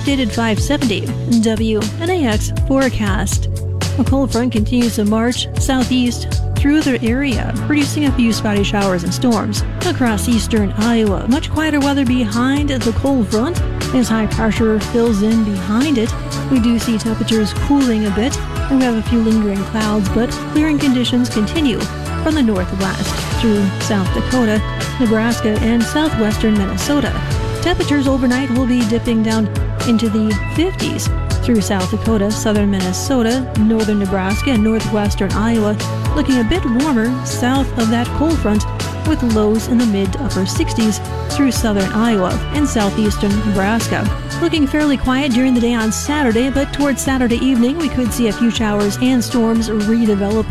updated 570 WNAX forecast. A cold front continues to march southeast through the area, producing a few spotty showers and storms across eastern Iowa. Much quieter weather behind the cold front as high pressure fills in behind it. We do see temperatures cooling a bit, and we have a few lingering clouds, but clearing conditions continue from the northwest through South Dakota, Nebraska, and southwestern Minnesota. Temperatures overnight will be dipping down into the 50s through South Dakota, southern Minnesota, northern Nebraska, and northwestern Iowa, looking a bit warmer south of that cold front, with lows in the mid to upper 60s through southern Iowa and southeastern Nebraska. Looking fairly quiet during the day on Saturday, but towards Saturday evening we could see a few showers and storms redeveloping